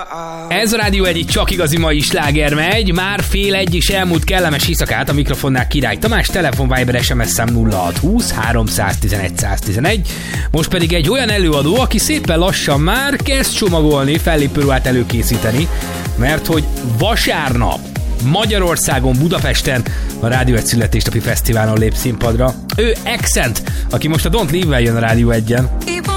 Ez a Rádió Egy, csak igazi mai sláger megy. Már fél egy is elmúlt kellemes éjszakát, a mikrofonnál Király Tamás, telefon, Viber, SMS szám 0620 311 111. Most pedig egy olyan előadó, aki szépen lassan már kezd csomagolni, fellépőruhát előkészíteni, mert hogy vasárnap Magyarországon, Budapesten a Rádió Egy születésnapi fesztiválon lép színpadra. Ő Accent, aki most a Don't Leave-vel jön a Rádió Egyen.